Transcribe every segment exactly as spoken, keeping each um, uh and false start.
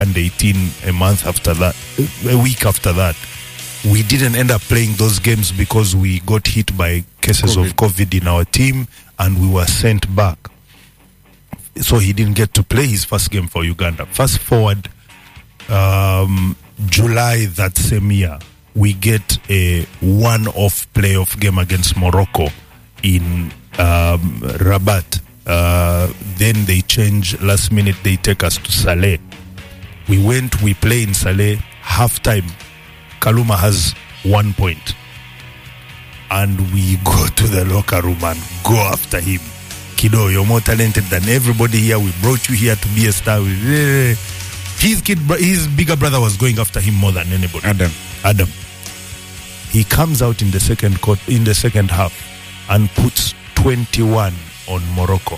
and eighteen a month after that, a week after that. We didn't end up playing those games because we got hit by cases COVID. of COVID in our team and we were sent back. So he didn't get to play his first game for Uganda. Fast forward, um, July that same year, we get a one-off playoff game against Morocco in um, Rabat. Uh, then they change last minute, they take us to Saleh. We went, we play in Saleh, halftime. Kaluma has one point. And we go to the locker room and go after him. Kido, you're more talented than everybody here. We brought you here to be a star. His kid, his bigger brother was going after him more than anybody. Adam. Adam. He comes out in the second court, in the second half, and puts twenty-one on Morocco,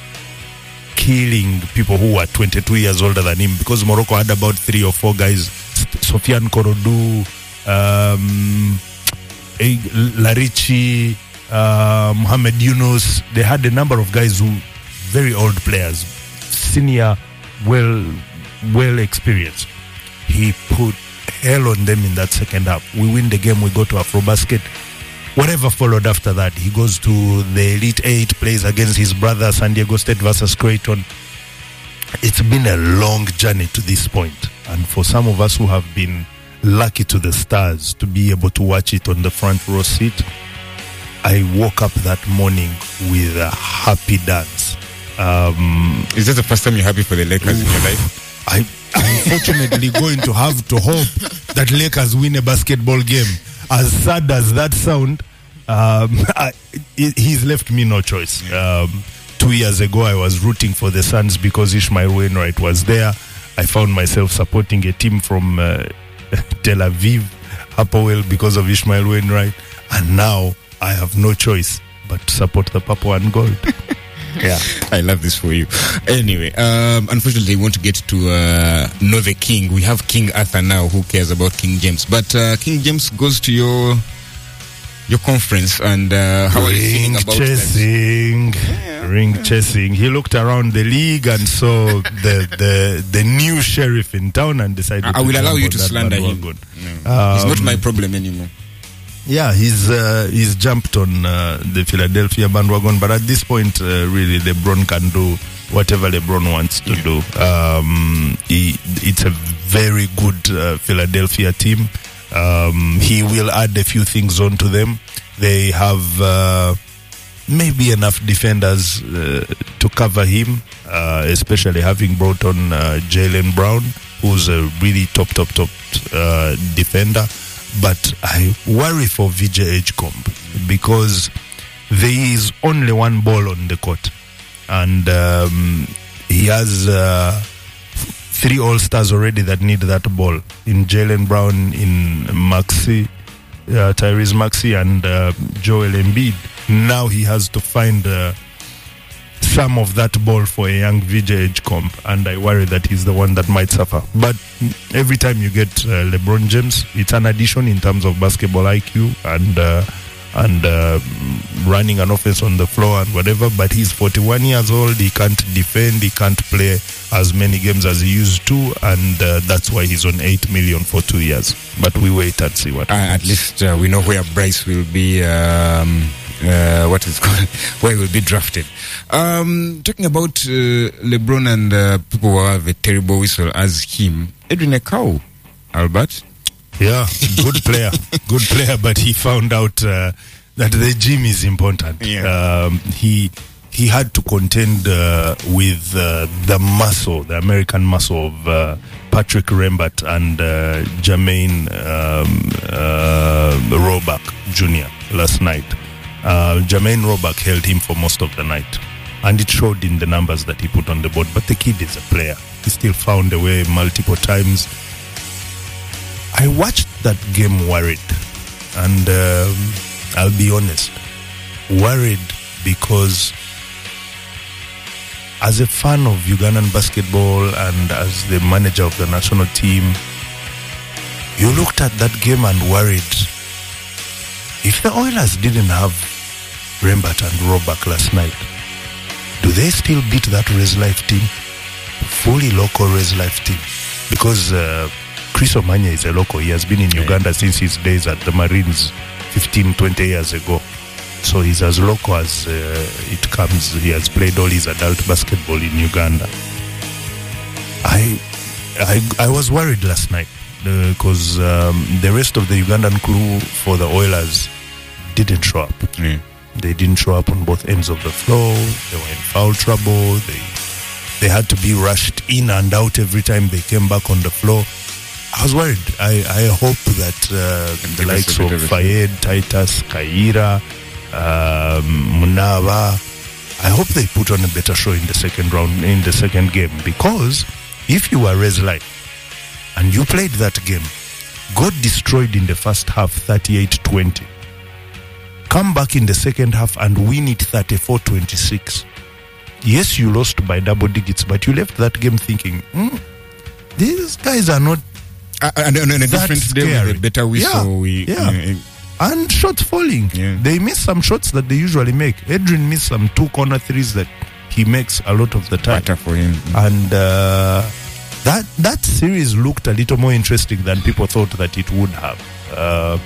killing people who were twenty-two years older than him, because Morocco had about three or four guys. Sofiane Korodu, um, Larichi, uh, Mohamed Yunus. They had a number of guys who, very old players, senior, well, well experienced. He put hell on them in that second half. We win the game. We go to Afrobasket. Whatever followed after that, he goes to the Elite Eight, plays against his brother, San Diego State versus Creighton. It's been a long journey to this point. And for some of us who have been lucky to the stars to be able to watch it on the front row seat, I woke up that morning with a happy dance. Um, Is this the first time you're happy for the Lakers in your life? I, I'm unfortunately going to have to hope that Lakers win a basketball game. As sad as that sound, um, I, he's left me no choice. Um, two years ago, I was rooting for the Suns because Ishmael Wainwright was there. I found myself supporting a team from uh, Tel Aviv, Hapoel, because of Ishmael Wainwright. And now I have no choice but to support the purple and gold. Yeah, I love this for you. Anyway, um, unfortunately, we want to get to uh, know the king. We have King Arthur now. Who cares about King James? But uh, King James goes to your your conference, and uh, how ring are you feeling about chasing, that? Yeah. Ring chasing. He looked around the league and saw the the the new sheriff in town and decided. I, I will allow you to slander him. No. Um, He's not my problem anymore. Yeah, he's uh, he's jumped on uh, the Philadelphia bandwagon, but at this point, uh, really, LeBron can do whatever LeBron wants to do. Um, he, it's a very good uh, Philadelphia team. Um, he will add a few things onto them. They have uh, maybe enough defenders uh, to cover him, uh, especially having brought on uh, Jaylen Brown, who's a really top, top, top uh, defender. But I worry for V J Edgecombe because there is only one ball on the court, and um, he has uh, three All-Stars already that need that ball, in Jaylen Brown, in Maxey, uh, Tyrese Maxey, and uh, Joel Embiid. Now he has to find uh, some of that ball for a young V J Edgecombe, and I worry that he's the one that might suffer. But every time you get uh, LeBron James, it's an addition in terms of basketball I Q and uh, and uh, running an offense on the floor and whatever. But he's forty-one years old. He can't defend. He can't play as many games as he used to, and uh, that's why he's on eight million for two years. But we wait and see what. Uh, at least uh, we know where Bryce will be. Um Uh, what is called, where he will be drafted. Um, talking about uh, LeBron and uh, people who have a terrible whistle as him, Edwin Ekau, Albert. Yeah, good player, good player, but he found out uh, that the gym is important. Yeah. Um, he he had to contend uh, with uh, the muscle, the American muscle of uh, Patrick Rembert and uh, Jermaine um, uh, Robach Junior last night. Uh, Jermaine Robach held him for most of the night, and it showed in the numbers that he put on the board. But the kid is a player. He still found a way multiple times. I watched that game worried, and um, I'll be honest, worried because as a fan of Ugandan basketball and as the manager of the national team, you looked at that game and worried. If the Oilers didn't have Rembert and Robach last night, do they still beat that Res Life team? Fully local Res Life team. because uh, Chris Omanya is a local. He has been in Uganda since his days at the Marines fifteen, twenty years ago. So he's as local as uh, it comes. He has played all his adult basketball in Uganda. I I, I was worried last night because uh, um, the rest of the Ugandan crew for the Oilers didn't show up. Yeah. They didn't show up on both ends of the floor. They were in foul trouble. They they had to be rushed in and out every time they came back on the floor. I was worried. I, I hope that uh, the likes of Fayed, Titus, Kaira, um, Munava, I hope they put on a better show in the second round, in the second game. Because if you were Reslai and you played that game, got destroyed in the first half thirty-eight twenty, come back in the second half and win it thirty-four twenty-six. Yes, you lost by double digits, but you left that game thinking, mm, these guys are not uh, and on a different scary. day with a better whistle. Yeah, we, yeah. Uh, and shots falling. Yeah. They miss some shots that they usually make. Edrin missed some two corner threes that he makes a lot of the time. Better for him. And uh, that that series looked a little more interesting than people thought that it would have. Uh,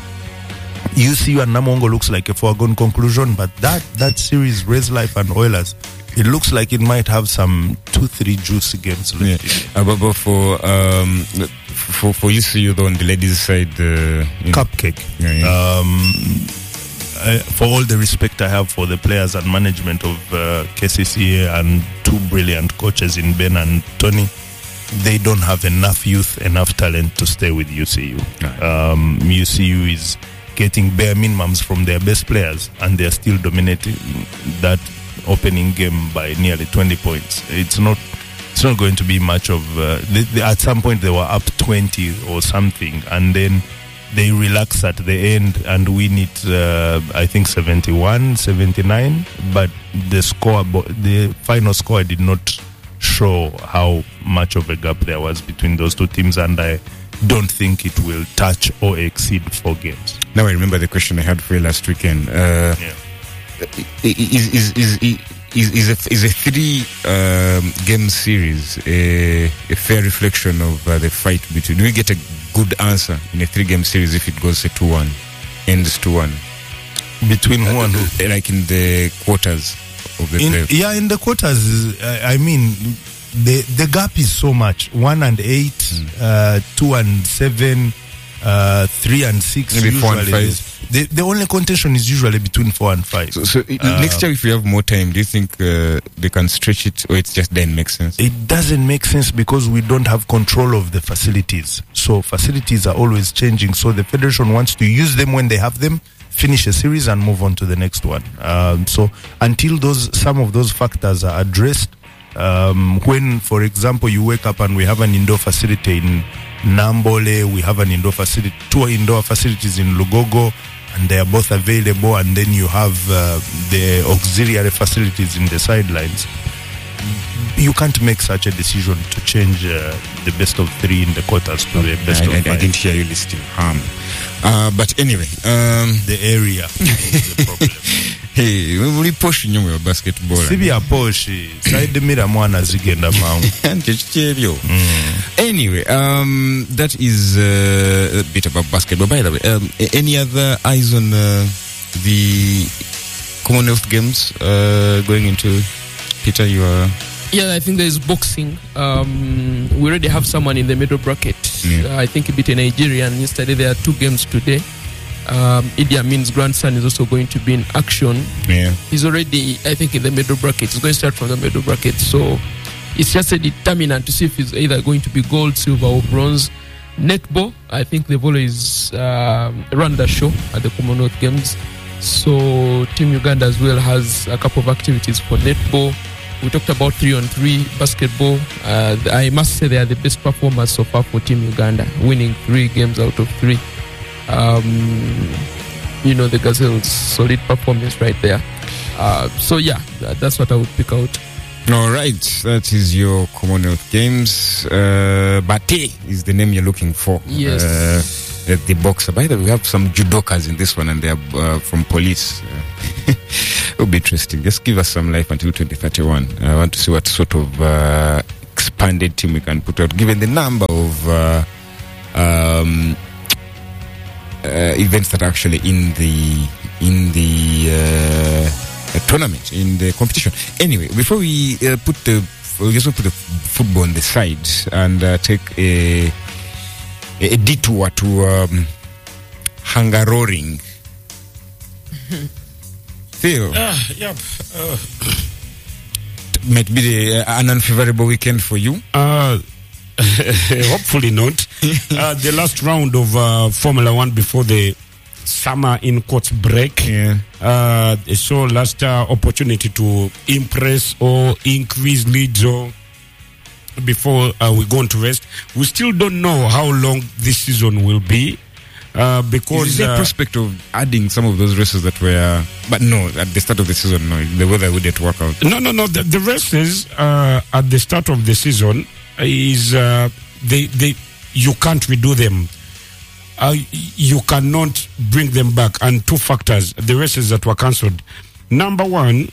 U C U and Namongo looks like a foregone conclusion, but that, that series, Res Life and Oilers, it looks like it might have some two, three juicy games left. Yeah. Uh, but, but for um, for for U C U though, on the ladies' side, uh, you know. Cupcake. Yeah, yeah. Um, I, for all the respect I have for the players and management of uh, K C C A and two brilliant coaches in Ben and Tony, they don't have enough youth, enough talent to stay with U C U. Right. Um, U C U is getting bare minimums from their best players, and they're still dominating that opening game by nearly twenty points. It's not it's not going to be much of uh, they, they, at some point they were up twenty or something, and then they relax at the end and win it uh, I think seventy-one seventy-nine, but the score the final score did not show how much of a gap there was between those two teams, and I don't think it will touch or exceed four games. Now I remember the question I had for you last weekend. Uh, yeah. Is is is is is a, is a three um, game series a, a fair reflection of uh, the fight between? Do we get a good answer in a three game series if it goes to two one, ends two one? Between who and who? Like in the quarters of the in, playoff. Yeah, in the quarters, uh, I mean, the the gap is so much. One and eight, mm. uh, two and seven, uh, three and six. Maybe four and five. The, the only contention is usually between four and five. So, so uh, next year, if we have more time, do you think uh, they can stretch it, or it just doesn't make sense? It doesn't make sense because we don't have control of the facilities. So facilities are always changing. So the federation wants to use them when they have them, finish a series, and move on to the next one. Um, so until those some of those factors are addressed, um, when, for example, you wake up and we have an indoor facility in Nambole, we have an indoor facility, two indoor facilities in Lugogo, and they are both available, and then you have uh, the auxiliary facilities in the sidelines. You can't make such a decision to change uh, the best of three in the quarters to the best I, of I, five. I didn't hear you listing harm. Uh, but anyway, um, the area is the problem. Hey, we push you with basketball. Sibi aposhi side mira mwana zigenda mangu. Anyway, um, that is uh, a bit about basketball. By the way, um, any other eyes on uh, the Commonwealth Games uh, going into? Peter, you are. Yeah, I think there is boxing. Um, we already have someone in the middle bracket. Yeah. Uh, I think a bit in Nigeria, and yesterday there are two games today. Um, Idi Amin's grandson is also going to be in action. Yeah. He's already, I think, in the middle bracket. He's going to start from the middle bracket. So it's just a determinant to see if he's either going to be gold, silver, or bronze. Netball, I think the volley is um, run the show at the Commonwealth Games. So Team Uganda as well has a couple of activities for netball. We talked about three on three basketball. Uh, I must say they are the best performers so far for Team Uganda, winning three games out of three. Um, you know, the Gazelles, solid performance right there. Uh, so yeah, that's what I would pick out. All right, that is your Commonwealth Games. Uh, Bate is the name you're looking for. Yes. Uh, the boxer. By the way, we have some judokas in this one, and they are uh, from police. Uh, it'll be interesting. Just give us some life until twenty thirty-one. I want to see what sort of uh, expanded team we can put out, given the number of uh, um, uh, events that are actually in the in the uh, tournament, in the competition. Anyway, before we uh, put the we just put the football on the side and uh, take a a detour to um, Hungaroring. Phil, Uh, yep. Uh, might be the, uh, an unfavorable weekend for you. uh, hopefully not. Uh, the last round of uh, Formula One before the summer in quotes break. Yeah. Uh, so last uh, opportunity to impress or increase leads or before uh, we go on to rest. We still don't know how long this season will be. Uh, because Is there a uh, prospect of adding some of those races that were, but no, at the start of the season, no, the weather wouldn't work out. No, no, no. The, the races uh, at the start of the season is uh, they they you can't redo them. Uh, you cannot bring them back. And two factors: the races that were cancelled. Number one,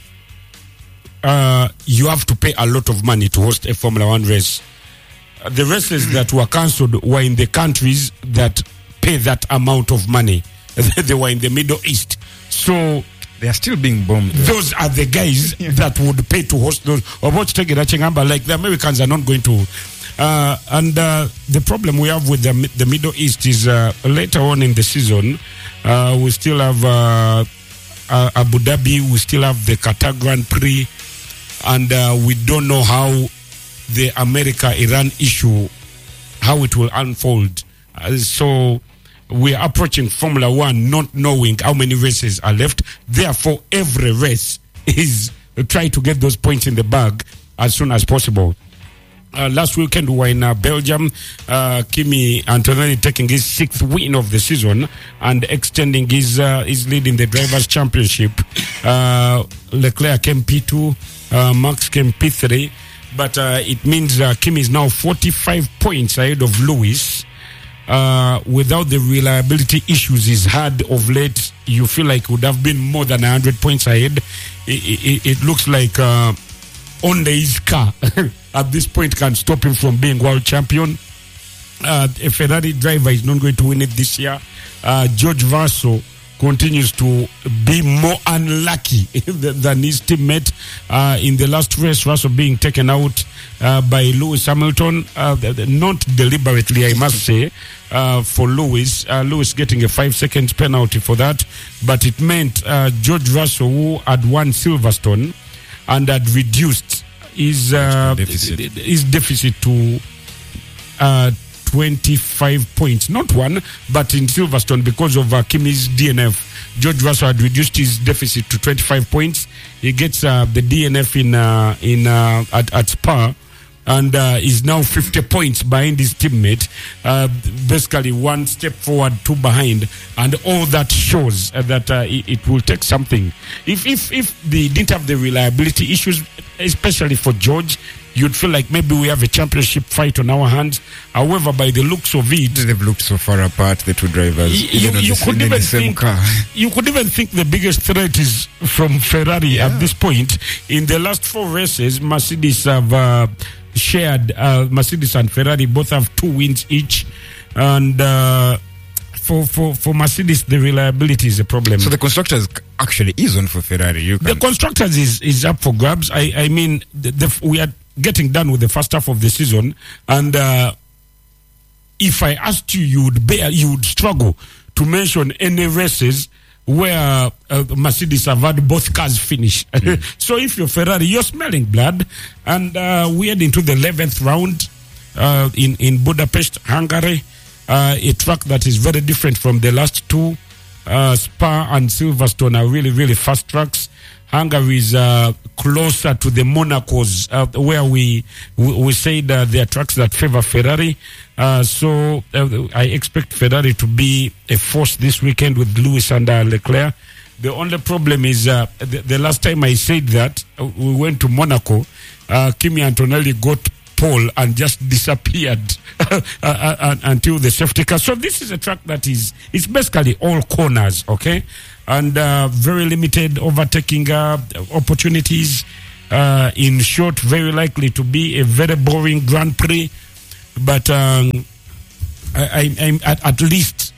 uh, you have to pay a lot of money to host a Formula One race. Uh, the races that were cancelled were in the countries that pay that amount of money. They were in the Middle East, so. They are still being bombed. Those are the guys that would pay to host those. Or watch take it, like the Americans are not going to. Uh, and uh, the problem we have with the, the Middle East is uh, later on in the season, uh, we still have uh, uh, Abu Dhabi, we still have the Qatar Grand Prix, and uh, we don't know how the America-Iran issue, how it will unfold. Uh, so we are approaching Formula One not knowing how many races are left. Therefore, every race is uh, trying to get those points in the bag as soon as possible. Uh, last weekend we were in uh, Belgium. Uh, Kimi Antonelli taking his sixth win of the season and extending his uh, his lead in the Drivers' Championship. Uh, Leclerc came P two, uh, Max came P three, but uh, it means uh, Kimi is now forty-five points ahead of Lewis. Uh, without the reliability issues he's had of late, you feel like it would have been more than one hundred points ahead. It, it, it looks like uh, only his car at this point can stop him from being world champion. Uh, a Ferrari driver is not going to win it this year. Uh, George Russell continues to be more unlucky than his teammate uh, in the last race. Russell being taken out uh, by Lewis Hamilton, uh, not deliberately, I must say, uh, for Lewis. Uh, Lewis getting a five seconds penalty for that, but it meant uh, George Russell, who had won Silverstone and had reduced his uh, deficit. his deficit to uh, twenty-five points, not one, but in Silverstone because of uh, Kimi's D N F. George Russell had reduced his deficit to twenty-five points. He gets uh, the D N F in uh, in uh, at, at Spa, and uh, is now fifty points behind his teammate. Uh, basically, one step forward, two behind, and all that shows uh, that uh, it, it will take something. If if if they didn't have the reliability issues, especially for George, you'd feel like maybe we have a championship fight on our hands. However, by the looks of it, They've looked so far apart, the two drivers. y- even you, on you the, could in the even same think car. you could even think the biggest threat is from Ferrari at this point. In the last four races, Mercedes have uh, shared. Uh, Mercedes and Ferrari both have two wins each, and uh, for for for Mercedes, the reliability is a problem. So the constructors actually is on for Ferrari. You The can constructors is, is up for grabs. I, I mean, the, the, we are getting done with the first half of the season, and uh, if I asked you, you would bear, you would struggle to mention any races where uh, Mercedes have had both cars finish. Mm. So if you're Ferrari, you're smelling blood, and uh, we head into the eleventh round uh, in in Budapest, Hungary, uh, a track that is very different from the last two. Uh, Spa and Silverstone are really, really fast tracks. Hungary is uh, closer to the Monacos, uh, where we we, we said uh, there are tracks that favor Ferrari. Uh, so uh, I expect Ferrari to be a force this weekend with Lewis and uh, Leclerc. The only problem is uh, the, the last time I said that, uh, we went to Monaco. Uh, Kimi Antonelli got pole and just disappeared uh, uh, until the safety car. So this is a track that is it's basically all corners, okay, and uh, very limited overtaking uh, opportunities. Uh, in short, very likely to be a very boring Grand Prix, but um, I, I, I'm at, at least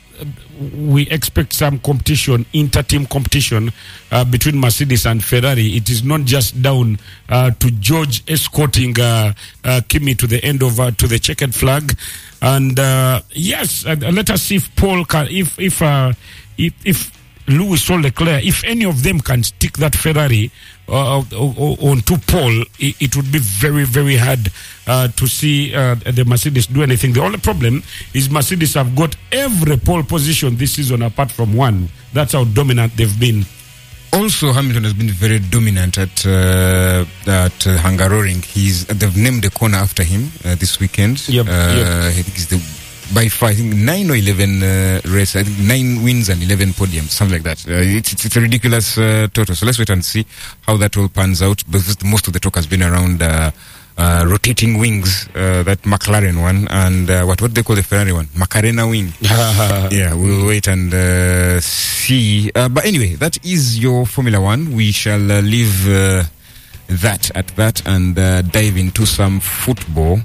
we expect some competition, inter-team competition uh, between Mercedes and Ferrari. It is not just down uh, to George escorting uh, uh, Kimi to the end of uh, to the checkered flag, and uh, yes, uh, let us see if Paul can, if if uh, if, if Lewis or Leclerc, if any of them can stick that Ferrari uh, onto Paul, it, it would be very, very hard uh, to see uh, the Mercedes do anything. The only problem is Mercedes have got every pole position this season apart from one. That's how dominant they've been. Also, Hamilton has been very dominant at uh, at uh, Hungaroring. He's they've named a corner after him uh, this weekend. Yep, uh, yep. I think it's the by far, I think nine or eleven uh, races. I think nine wins and eleven podiums, something like that. Uh, it's, it's it's a ridiculous uh, total. So let's wait and see how that all pans out. Because most of the talk has been around uh, uh, rotating wings, uh, that McLaren one, and uh, what what they call the Ferrari one, Macarena wing. Yeah, we'll wait and uh, see. Uh, but anyway, that is your Formula One. We shall uh, leave uh, that at that and uh, dive into some football.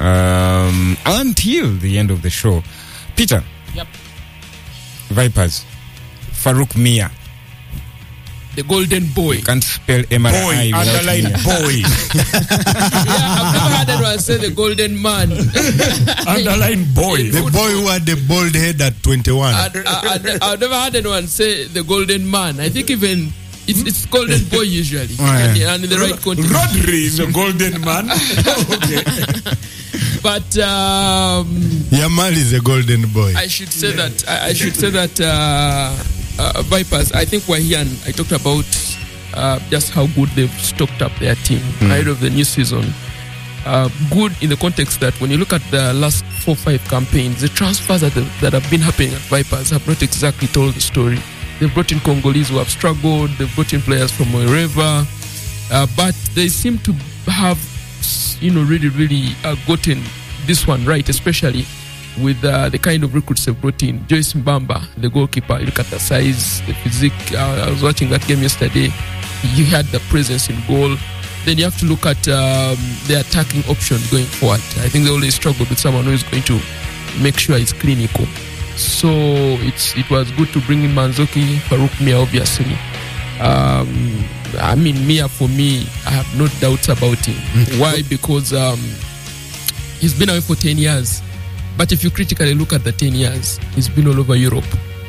Um, until the end of the show. Peter. Yep. Vipers. Farouk Mia. The golden boy. Can't spell M R I Boy, without underline Mia. boy. Yeah, I've never heard anyone say the golden man. Underline boy. The boy who had the bald head at twenty-one. I, I, I, I've never heard anyone say the golden man. I think even it's, it's golden boy usually. Oh, yeah. and, and in the right context. Rodri is a golden man. Okay. But um, Yamal is a golden boy. I should say that I, I should say that uh, uh, Vipers. I think we're here, and I talked about uh, just how good they've stocked up their team mm. ahead of the new season. Uh, good in the context that when you look at the last four five campaigns, the transfers that, that have been happening at Vipers have not exactly told the story. They've brought in Congolese who have struggled. They've brought in players from wherever, uh, but they seem to have, you know, really, really uh, gotten this one right, especially with uh, the kind of recruits they've brought in. Joyce Mbamba, the goalkeeper, you look at the size, the physique. Uh, I was watching that game yesterday. He had the presence in goal. Then you have to look at um, the attacking option going forward. I think they always struggle with someone who is going to make sure it's clinical. So it's it was good to bring in Manzoki, Farouk Mia, obviously. Um, I mean, Mia, for me, I have no doubts about him. Why? Because um, he's been away for ten years. But if you critically look at the ten years, he's been all over Europe.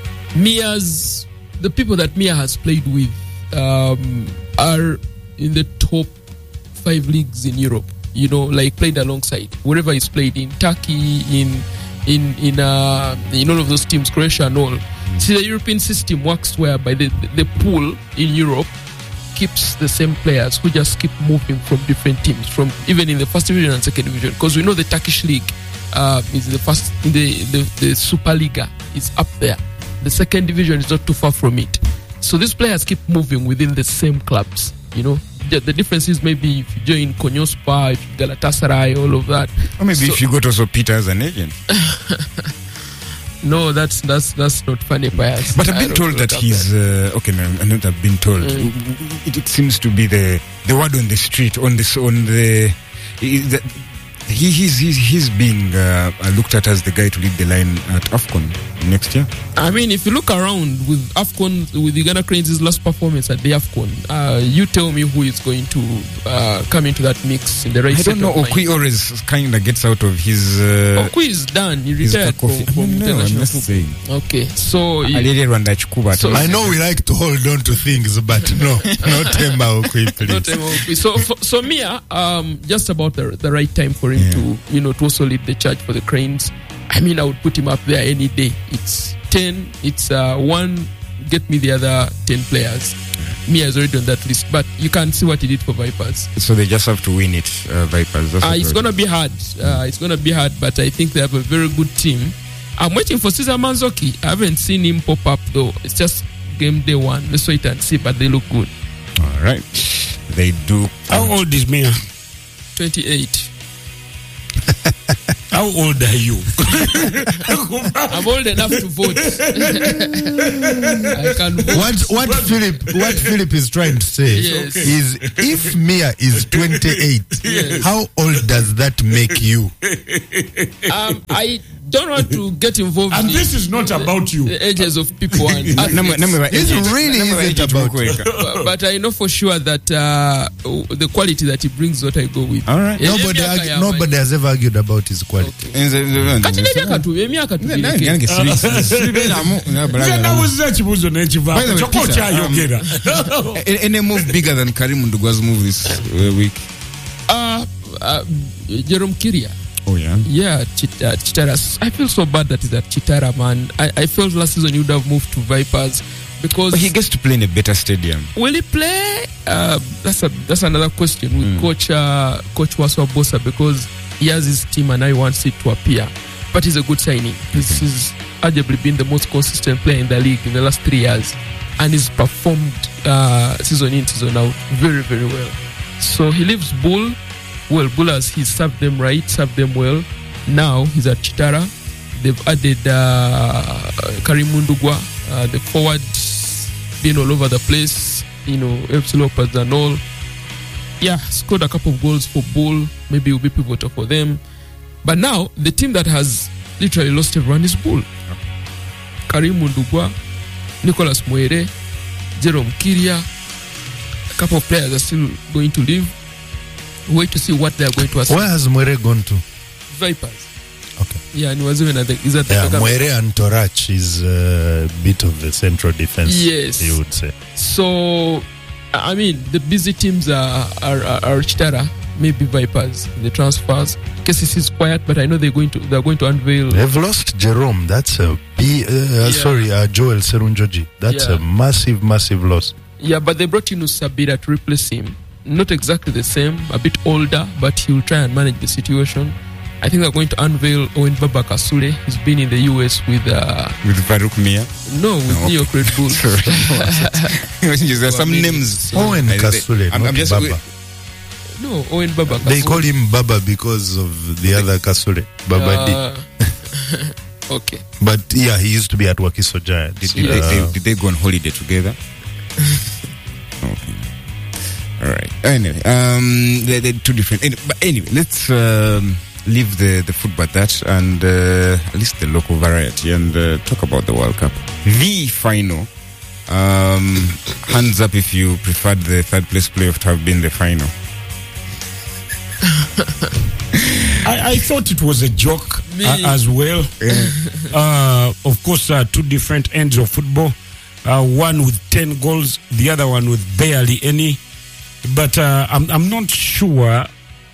Mia's, the people that Mia has played with um, are in the top five leagues in Europe. You know, like played alongside. Wherever he's played, in Turkey, in in in uh, in all of those teams, Croatia and all. Mm. See, the European system works whereby the, the, the pool in Europe keeps the same players who just keep moving from different teams, from even in the first division and second division. Because we know the Turkish league uh, is the first, the, the the Superliga is up there. The second division is not too far from it. So these players keep moving within the same clubs. You know, the, the difference is maybe if you join Konyospor, if you Galatasaray, all of that. Or maybe so, if you go to also Peter as an agent. No, that's that's that's not funny bias. But I've been told that he's uh, okay. No, I know that I've been told. Mm. It, it seems to be the the word on the street, on this on the. the he he's he's, he's being uh, looked at as the guy to lead the line at AFCON next year. I mean, if you look around with AFCON, with the Ghana Cranes' last performance at the AFCON, uh, you tell me who is going to uh, come into that mix in the right. I don't know. Okwi always kind of gets out of his. Uh, Okwi is done. He retired from, from no, international football. Okay, so, he, so I know we like to hold on to things, but no, not Temba Okwi, please. Not Temba Okwi. So, for, so Mia, um, just about the, the right time for him yeah. to, you know, to also lead the charge for the Cranes. I mean, I would put him up there any day. It's ten, it's uh, one, get me the other ten players. Mia is already on that list, but you can see what he did for Vipers. So they just have to win it, uh, Vipers. Uh, it's going to be hard. Uh, it's going to be hard, but I think they have a very good team. I'm waiting for Cesar Manzoki. I haven't seen him pop up, though. It's just game day one. Let's wait and see, but they look good. All right. They do. How old is Mia? twenty-eight. How How old are you? I'm old enough to vote. I can vote. What what Philip what Philip is trying to say Yes. is if Mia is twenty-eight, Yes. how old does that make you? Um, I don't want to get involved And in this is not about you. the ages of people and Number- athletes. number- This agent- really number isn't agent about Mukweka. but, but I know for sure that uh, the quality that he brings is what I go with. All right. Eh, Nobody emyaka argue, ya nobody has ever argued about his quality. kati n'emyaka tu emyaka tubireke. Nawuza ekibuuzo n'ekivaako. By the way, Kyokka Peter, okyayogera. Any move bigger than Karim Ndugwa's move this uh, week? Uh, uh, Jerome Kiria. Oh yeah. Yeah, Chit- uh, Chitara. I feel so bad that he's at Chitara, man. I, I felt last season he would have moved to Vipers because But he gets to play in a better stadium. will he play? Uh, that's a that's another question with Coach uh, Coach Waswa Bosa because he has his team and now he wants it to appear. But he's a good signing. This has arguably been the most consistent player in the league in the last three years, and he's performed uh, season in season out very very well. So he leaves Bull. Well, Bull has he served them right, served them well. Now he's at Chitara. They've added uh, Karim Ndugwa, uh, the forward being all over the place, you know, F C Leopards and all. Yeah, scored a couple of goals for Bull. Maybe it will be pivotal for them. But now, the team that has literally lost everyone is Bull. Karim Ndugwa, Nicholas Mwere, Jerome Kiria. A couple of players are still going to leave. Wait to see what they are going to ask. Where has Mwere gone to? Vipers. Okay. Yeah, and he was even at the, is at the Yeah, Kagame. Mwere and Torach is a bit of the central defense. Yes. You would say. So, I mean, the busy teams are are, are, are Chitara, maybe Vipers, the transfers. K C C is quiet, but I know they're going to they're going to unveil. They've lost Jerome. That's a B, uh, Yeah. sorry, uh, Joel Serunjoji. That's Yeah. a massive, massive loss. Yeah, but they brought in Usabira to replace him. Not exactly the same, a bit older, but he'll try and manage the situation. I think they're going to unveil Owen Baba Kasule. He's been in the U S with uh, With Farouk Mia. no with No, New York Red Bulls. There are some I mean, names. Owen I- Kasule, I'm, not I'm just Baba. No, Owen Baba Kasule. They call him Baba because of the other Kasule, Babadi. Uh, okay. But yeah, he used to be at Wakiso Giants. Did, did, Yeah. they, Uh, they, did they go on holiday together? Okay. All right. Anyway, um, they're, they're two different. any- But anyway, let's um, leave the, the football at that and uh, at least the local variety and uh, talk about the World Cup. The final. Um, hands up if you preferred the third place playoff to have been the final. I, I thought it was a joke Me- uh, as well. Uh, of course, uh, two different ends of football. Uh, one with ten goals, the other one with barely any. But uh, I'm, I'm not sure,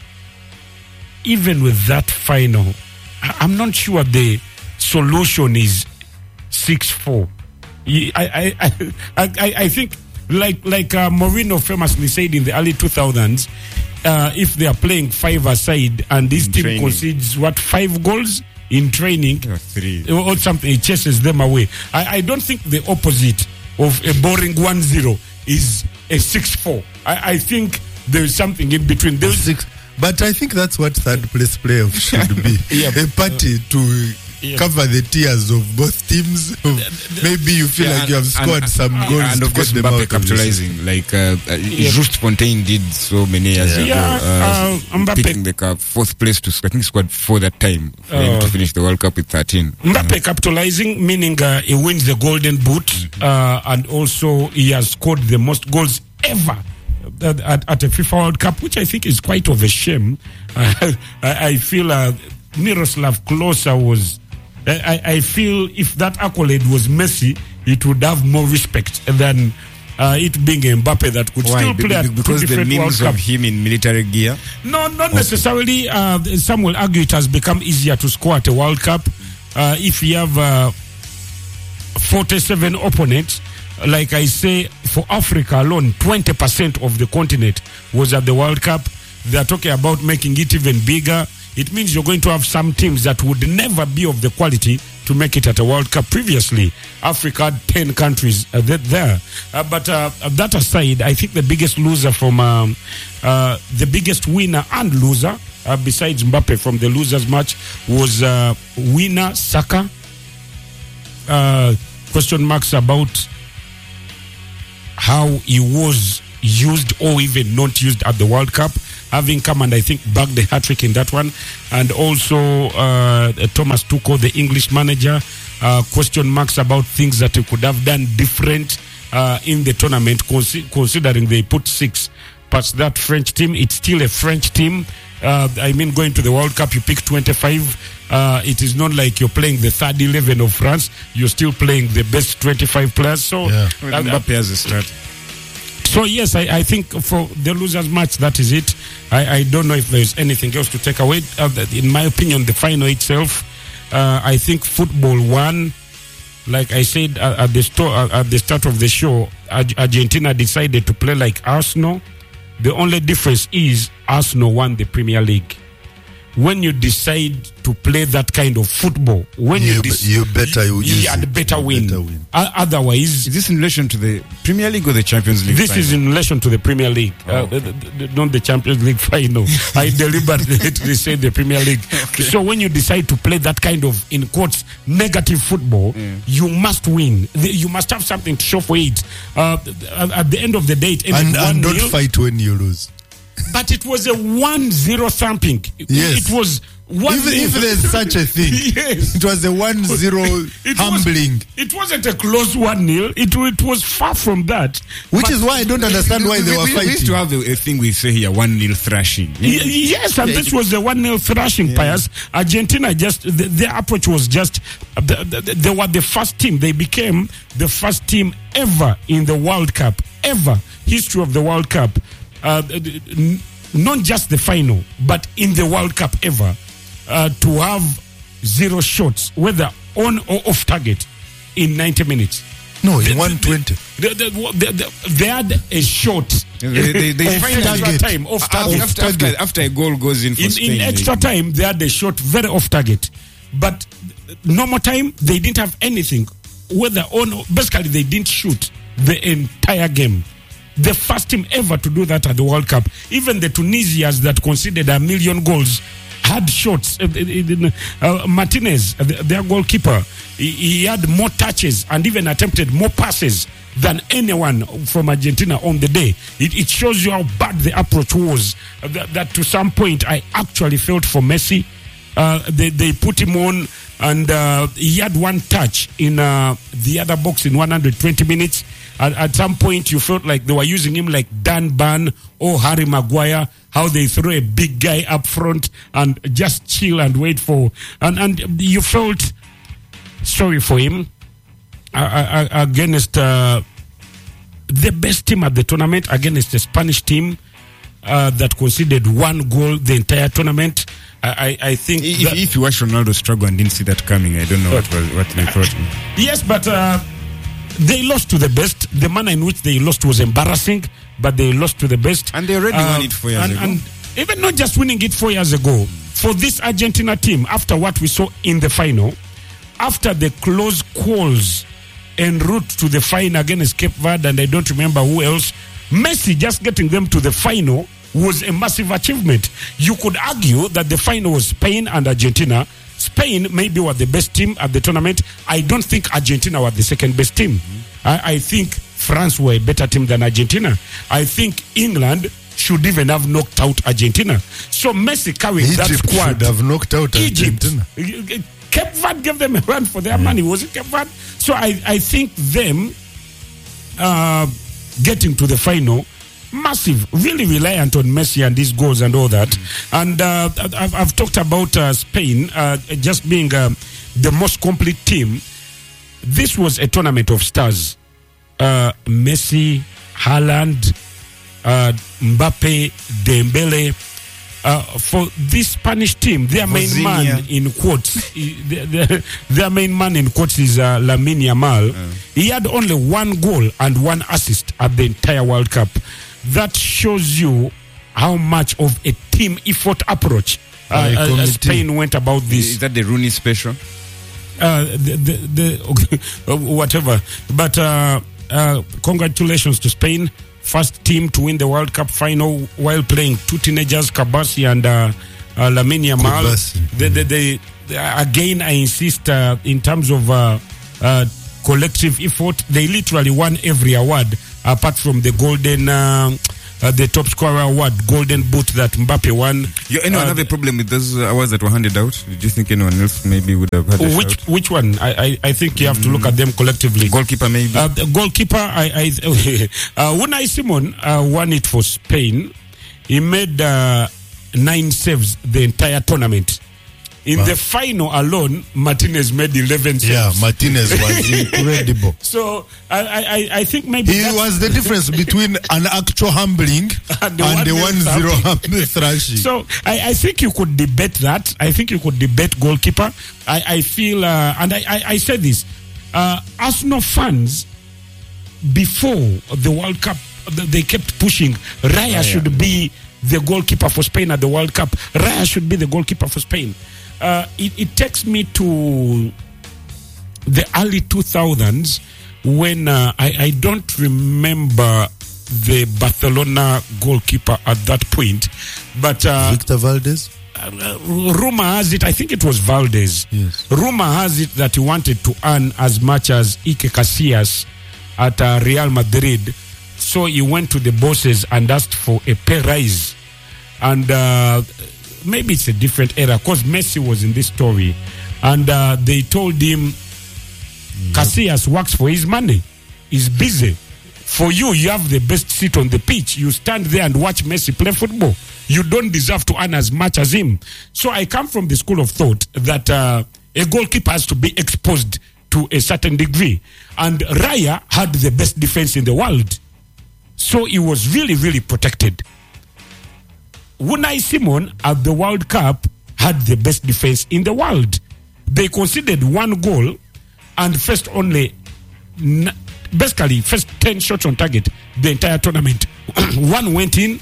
even with that final, I- I'm not sure the solution is six four. I, I, I, I, I think, like like uh, Mourinho famously said in the early two thousands, uh, if they are playing five aside and this In team training. concedes what five goals in training Or three. or or something, it chases them away. I, I don't think the opposite of a boring one zero is a six four. I, I think there is something in between. There's Six. But I think that's what third place playoff should be. Yeah. A party to Yeah. cover the tears of both teams. Maybe you feel Yeah, like you have and- scored and- some goals and to of course get them Mbappe out of this. capitalizing like uh, uh, Yeah. Just Fontaine did so many years Yeah. ago. Yeah, uh, uh, Mbappe- picking the cup, fourth place to I think scored four that time for him Oh. to finish the World Cup with thirteen. Mbappe capitalizing, meaning uh, he wins the Golden Boot, uh, and also he has scored the most goals ever at, at, at a FIFA World Cup, which I think is quite of a shame. Uh, I, I feel uh, Miroslav Klose was. I, I feel if that accolade was Messi, it would have more respect than uh, it being Mbappe that could Why? still Be- play be- at two because the different World memes of Cups. him in military gear. No, not necessarily. Uh, some will argue it has become easier to score at a World Cup uh, if you have uh, forty-seven opponents. Like I say, for Africa alone, twenty percent of the continent was at the World Cup. They are talking about making it even bigger. It means you're going to have some teams that would never be of the quality to make it at a World Cup. Previously, Africa had ten countries uh, that there. Uh, but uh, that aside, I think the biggest loser from um, uh, the biggest winner and loser uh, besides Mbappe from the losers match was uh, winner Saka. Uh, question marks about how he was used or even not used at the World Cup, having come and I think bagged the hat-trick in that one. And also uh, Thomas Tuchel, the English manager, uh, question marks about things that he could have done different uh, in the tournament, consi- considering they put six past that French team. It's still a French team. Uh, I mean, going to the World Cup, you pick twenty-five. Uh, it is not like you're playing the third eleven of France. You're still playing the best twenty-five players. So, Yeah. Well, Mbappe has a start. so yes, I, I think for the losers match, that is it. I, I don't know if there's anything else to take away. Uh, in my opinion, the final itself, uh, I think football won. Like I said uh, at the sto- uh, at the start of the show, Ar- Argentina decided to play like Arsenal. The only difference is Arsenal won the Premier League. When you decide to play that kind of football, when you You dec- be- you better you, use you had it. better You win. better win. O- otherwise, Is this in relation to the Premier League or the Champions League? this final? is in relation to the Premier League, Oh, uh, okay. the, the, the, not the Champions League final. I deliberately said the Premier League. So when you decide to play that kind of, in quotes, negative football, you must win. The- You must have something to show for it. Uh, at at the end of the day, it ended And, and don't one nil, fight when you lose. but it was a one zero thumping. Yes. It was one If, nil. if there's such a thing, Yes. it was a one zero It humbling. Was, it wasn't a close one nil. It, it was far from that. Which But- is why I don't understand why they we, were we, we used to fighting. have a, a thing we say here, one nil thrashing. Y- Yes, and this was the one nil thrashing. Pius. Argentina just the, their approach was just uh, the, the, they were the first team. They became the first team ever in the World Cup, ever history of the World Cup. Uh, n- not just the final, but in the World Cup ever, uh, to have zero shots, whether on or off target, in ninety minutes. No, in one twenty. They, they, they, they, they had a shot They- they- they off find extra target. time, off target. After, after, after, after a goal goes in for In, Spain, in they- extra time, they had a shot very off target. But normal time, they didn't have anything. Whether on, basically, they didn't shoot the entire game. The first team ever to do that at the World Cup. Even the Tunisians that conceded a million goals had shots. Uh, uh, uh, Martinez, uh, their goalkeeper, he, he had more touches and even attempted more passes than anyone from Argentina on the day. It, it shows you how bad the approach was. Uh, that, that to some point, I actually felt for Messi. Uh, they, they put him on, and uh, he had one touch in uh, the other box in one hundred twenty minutes. At, at some point, you felt like they were using him like Dan Burn or Harry Maguire, how they throw a big guy up front and just chill and wait for. And, and you felt sorry for him uh, uh, against uh, the best team at the tournament, against the Spanish team uh, that conceded one goal the entire tournament. I, I I think If, that- if you watch Ronaldo struggle and didn't see that coming, I don't know what was, what they thought. yes, but uh, they lost to the best. The manner in which they lost was embarrassing, but they lost to the best. And they already Uh, won it four years and, ago. and even not just winning it four years ago, for this Argentina team, after what we saw in the final, after the close calls en route to the final against Cape Verde, and I don't remember who else, Messi just getting them to the final was a massive achievement. You could argue that the final was Spain and Argentina. Spain maybe were the best team at the tournament. I don't think Argentina were the second best team. I, I think France were a better team than Argentina. I think England should even have knocked out Argentina. So Messi carrying that Egypt squad. should have knocked out Egypt. Argentina. Cape Verde gave them a run for their money. Was it Cape Verde? So I, I think them uh, getting to the final, massive, really reliant on Messi and his goals and all that. And uh, I've, I've talked about uh, Spain uh, just being uh, the most complete team. This was a tournament of stars. Uh, Messi, Haaland, uh, Mbappe, Dembele. Uh, for this Spanish team, their main Vozinha. man in quotes, i- their, their, their main man in quotes is uh, Lamine Yamal. He had only one goal and one assist at the entire World Cup. That shows you how much of a team effort approach uh, By uh, committee. Spain went about this. Is that the Rooney special? Uh, the, the, the uh, whatever. But uh, uh, congratulations to Spain, first team to win the World Cup final while playing two teenagers, Kabasi and uh, uh, Lamine Yamal. Kubasi. They, they, they, they, again, I insist uh, in terms of uh, uh, collective effort, they literally won every award apart from the golden. Uh, Uh, the top scorer award, golden boot that Mbappe won. You anyone uh, have a problem with those uh, awards that were handed out? Did you think anyone else maybe would have had a which shout? which one? I, I I think you have to look at them collectively. Goalkeeper maybe. Uh, the goalkeeper, I, I uh, Unai Simon uh, won it for Spain. He made uh, nine saves the entire tournament. In wow. the final alone, Martinez made eleven saves. Yeah, Martinez was incredible. So I, I, I think maybe he was the difference between an actual humbling and the, and the one zero thrashing. So I, I think you could debate that. I think you could debate goalkeeper. I, I feel, uh, and I, I, I said this, uh, Arsenal fans, before the World Cup, they kept pushing, Raya Raya. should be the goalkeeper for Spain at the World Cup. Raya should be the goalkeeper for Spain. Uh, it, it takes me to the early two thousands when uh, I, I don't remember the Barcelona goalkeeper at that point, but uh, Victor Valdez? Uh, rumor has it, I think it was Valdez. Yes. Rumor has it that he wanted to earn as much as Iker Casillas at uh, Real Madrid. So he went to the bosses and asked for a pay rise. And uh, maybe it's a different era because Messi was in this story. And uh, they told him, Casillas works for his money. He's busy. For you, you have the best seat on the pitch. You stand there and watch Messi play football. You don't deserve to earn as much as him. So I come from the school of thought that uh, a goalkeeper has to be exposed to a certain degree. And Raya had the best defense in the world. So he was really, really protected. Unai Simon at the World Cup had the best defense in the world. They conceded one goal and faced only, n- basically, first ten shots on target the entire tournament. One went in.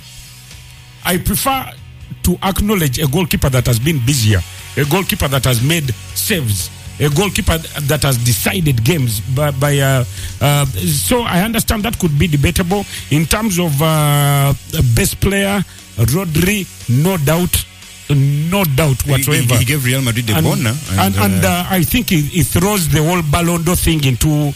I prefer to acknowledge a goalkeeper that has been busier, a goalkeeper that has made saves, a goalkeeper that has decided games by, by uh, uh, so I understand that could be debatable in terms of uh, best player. Rodri, no doubt, no doubt whatsoever. He, he gave Real Madrid the and, bonus, and, and, and uh, uh, I think he, he throws the whole Ballon d'Or thing into.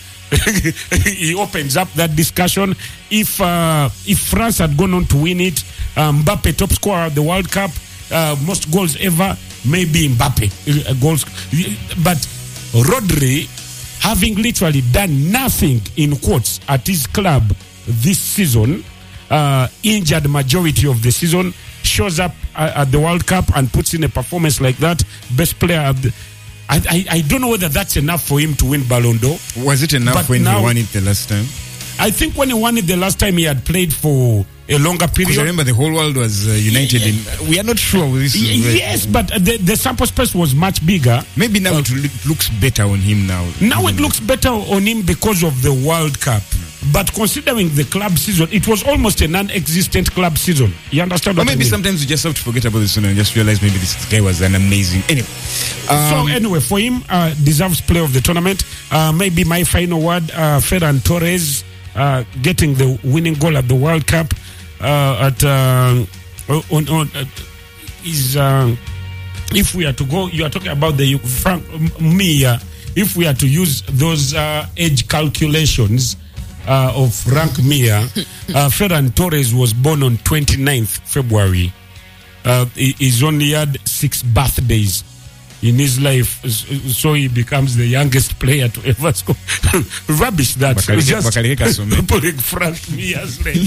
He opens up that discussion. If uh, if France had gone on to win it, um, Mbappe top scorer of the World Cup, uh, most goals ever, maybe Mbappe uh, goals. But Rodri, having literally done nothing in quotes at his club this season, uh, injured majority of the season, shows up uh, at the World Cup and puts in a performance like that, best player of the. I, I, I don't know whether that's enough for him to win Ballon d'Or. Was it enough But when now- he won it the last time? I think when he won it the last time, he had played for a longer Because I period. remember the whole world was uh, united in. We are not sure with this. Y- is- yes, but the, the sample space was much bigger. Maybe now it loo- looks better on him now. Now it Even- looks better on him because of the World Cup. But considering the club season, it was almost a non-existent club season. You understand Or what I maybe mean? sometimes you just have to forget about this one and just realize maybe this guy was an amazing. Anyway, So um, anyway, for him, uh, deserves player of the tournament. Uh, maybe my final word, uh, Ferran Torres uh, getting the winning goal at the World Cup. Uh, at uh, on, on uh, is uh, if we are to go, you are talking about the Frank me. Uh, if we are to use those uh, age calculations uh, of Frank Mir, uh, Ferran Torres was born on twenty-ninth February. Uh, he, he's only had six birthdays in his life, s- so he becomes the youngest player to ever score. Rubbish that. Bakari- Just Bakari Kasome. putting Frank Mir's name.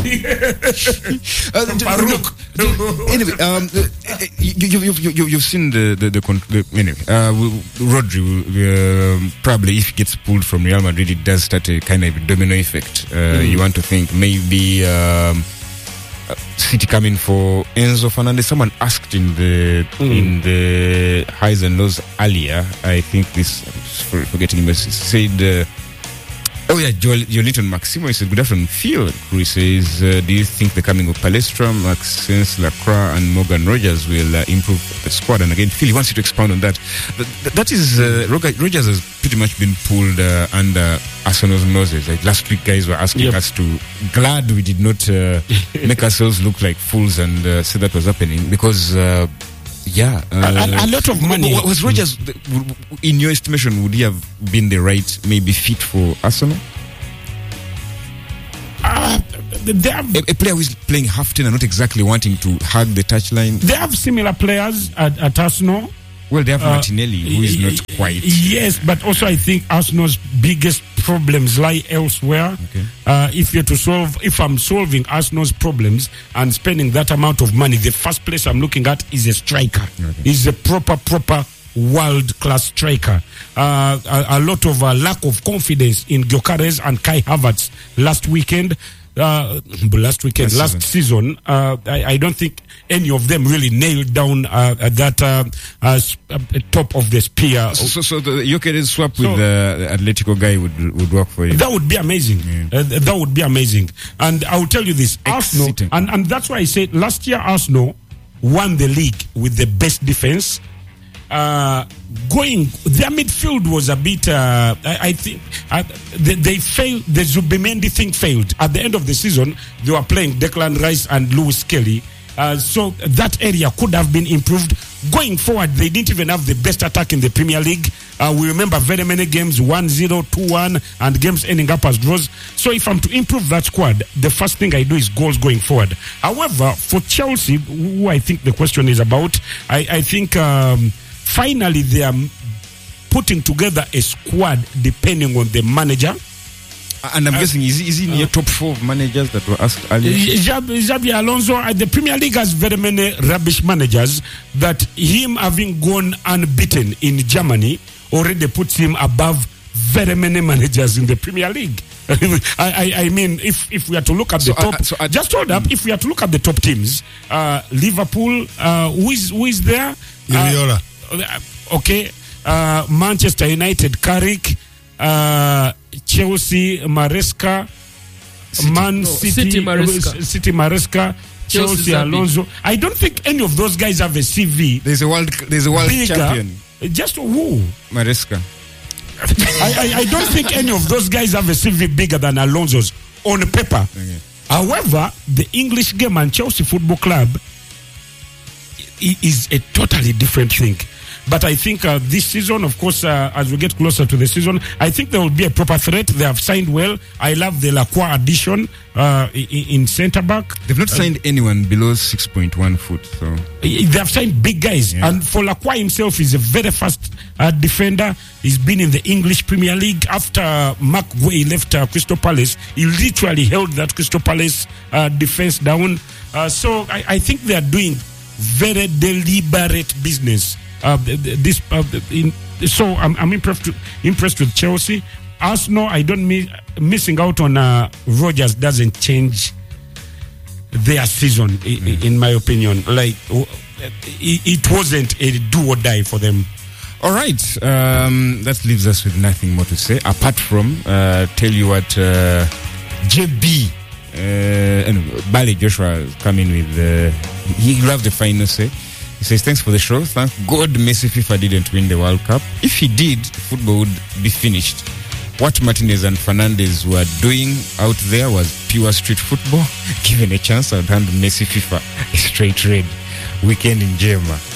Uh, Farouk. anyway, um, uh, you, you, you, you, you, you've seen the the, the, con- the anyway. Uh, will- Rodri will, um, probably, if he gets pulled from Real Madrid, it does start a kind of domino effect. Uh, You want to think maybe um, uh, City coming for Enzo Fernandez. Someone asked in the in the highs and lows earlier. I think this. I'm just for- forgetting him. But he said. Uh, Oh yeah, Joel, Joeliton Maximo, he said, good afternoon, Phil. He says, uh, do you think the coming of Palestra, Maxence Lacroix and Morgan Rogers will uh, improve the squad? And again, Phil, he wants you to expound on that. But th- that is, uh, Roga- Rogers has pretty much been pulled uh, under Arsenal's noses. Like last week, guys were asking Yep. us to, glad we did not uh, make ourselves look like fools and uh, say that was happening because uh, Yeah, A- a- a lot of money. wa- Was Rogers, the- w- w- in your estimation, would he have been the right maybe fit for Arsenal? Uh, they have A, a player who is playing half ten and not exactly wanting to hug the touchline. they have similar players at, at Arsenal. Well, they have Uh, Martinelli, who is not quite. Yes, but also I think Arsenal's biggest problems lie elsewhere. Okay. Uh, if you're to solve, if I'm solving Arsenal's problems and spending that amount of money, the first place I'm looking at is a striker. Okay. Is a proper, proper world-class striker. Uh, a, a lot of uh, lack of confidence in Gyökeres and Kai Havertz last weekend. Uh, last weekend, Last last, season, uh, I, I don't think any of them really nailed down uh, that uh, uh, sp- uh, top of the spear. So, so, so the Gyökeres swap So- with the Atletico guy would would work for you. That would be amazing. Uh, that would be amazing. And I will tell you this, Arsenal, Ex-City. and, and that's why I said last year Arsenal won the league with the best defense. Uh, going, their midfield was a bit, uh, I, I think, uh, they, they failed, the Zubimendi thing failed. At the end of the season, they were playing Declan Rice and Lewis Kelly. Uh, so that area could have been improved. Going forward, they didn't even have the best attack in the Premier League. Uh, we remember very many games, one zero, two one, and games ending up as draws. So if I'm to improve that squad, the first thing I do is goals going forward. However, for Chelsea, who I think the question is about, I, I think um, finally they are putting together a squad depending on the manager. And I'm guessing, is he, is he in your top four of managers that were asked earlier? Xabi Xabi Alonso, uh, the Premier League has very many rubbish managers that him having gone unbeaten in Germany already puts him above very many managers in the Premier League. I, I, I mean, if, if we are to look at the So, uh, top, so, uh, just hold up. If we are to look at the top teams, uh, Liverpool, uh, who is who is there? Iraola. Uh, okay, uh, Manchester United, Carrick, uh, Chelsea, Maresca, Man City, City, Maresca. uh, City Maresca, Chelsea, Chelsea, Xabi. Alonso. I don't think any of those guys have a C V There's a world, there's a world bigger. champion, Just who? Maresca. I, I, I don't think any of those guys have a C V bigger than Alonso's on paper. Okay. However, the English game and Chelsea Football Club i- is a totally different thing. But I think uh, this season, of course, uh, as we get closer to the season, I think there will be a proper threat. They have signed well. I love the Lacroix addition uh, in, in centre back. They've not signed anyone below six point one foot, so They have signed big guys. Yeah. And for Lacroix himself, he's a very fast uh, defender. He's been in the English Premier League. After uh, Mark Guay left uh, Crystal Palace, he literally held that Crystal Palace uh, defense down. Uh, so I, I think they are doing very deliberate business. Uh, th- th- this, uh, in, so I'm, I'm impressed, impressed with Chelsea. Arsenal, I don't miss, missing out on uh, Rodgers doesn't change their season, i- i- in my opinion. Like, w- it, it wasn't a do or die for them. all right. Um, that leaves us with nothing more to say apart from uh, tell you what uh, J B uh, and Bale Joshua is coming with. Uh, he loved the final say. He says, thanks for the show. Thank God Messi FIFA didn't win the World Cup. If he did, football would be finished. What Martinez and Fernandez were doing out there was pure street football. Given a chance, I would hand Messi FIFA a straight red. Weekend in Gemma.